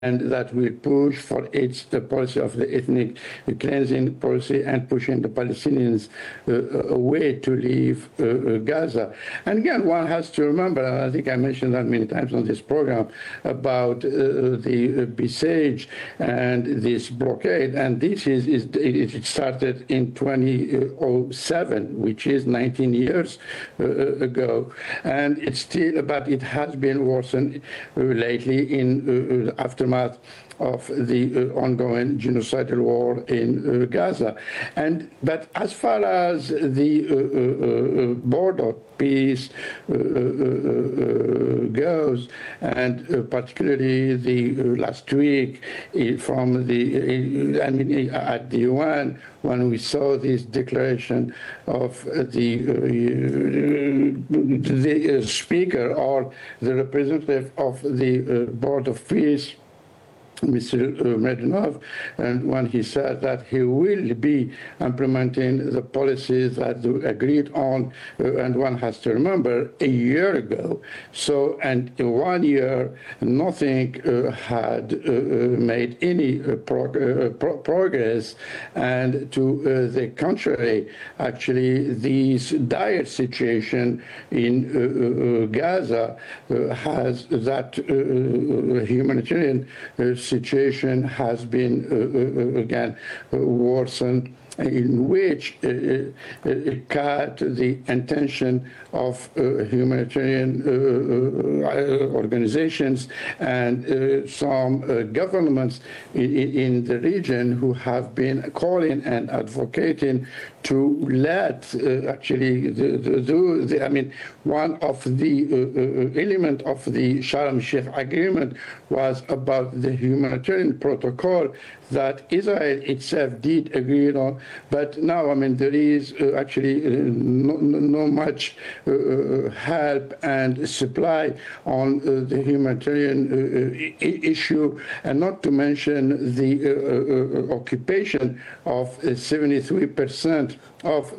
and that will push for the policy of the ethnic cleansing policy and pushing the Palestinians away to leave Gaza. And again, one has to remember, and I think I mentioned that many times on this program, about the besiege and this blockade. And this it started in 2007, which is 19 years ago. And it's still, but it has been worsened lately in the aftermath of the ongoing genocidal war in Gaza. But as far as the border peace goes, and particularly the last week from at the UN, when we saw this declaration of the speaker or the representative of the Board of Peace, Mr. Medvedev, and when he said that he will be implementing the policies that they agreed on, and one has to remember, a year ago. So, and in 1 year, nothing had made any progress, and to the contrary, actually, this dire situation in Gaza has that humanitarian situation has been again worsened, in which it cut the intention of humanitarian organizations and some governments in the region who have been calling and advocating to let one of the element of the Sharm el-Sheikh agreement was about the humanitarian protocol that Israel itself did agree on, but now, there is actually no much help and supply on the humanitarian issue, and not to mention the occupation of 73% of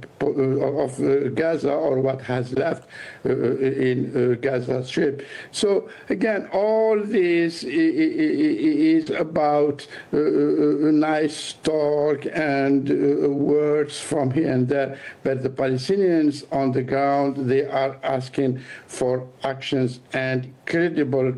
Gaza, or what has left in Gaza Strip. So again, all this is about nice talk and words from here and there, but the Palestinians on the ground, they are asking for actions and credible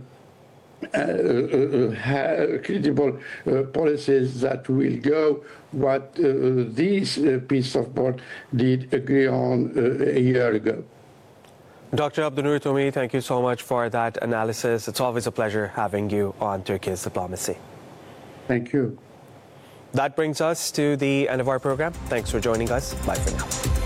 policies that will go what this piece of board did agree on a year ago. Dr. Abdunnoor Tomi, thank you so much for that analysis. It's always a pleasure having you on Turkey's Diplomacy. Thank you. That brings us to the end of our program. Thanks for joining us. Bye for now.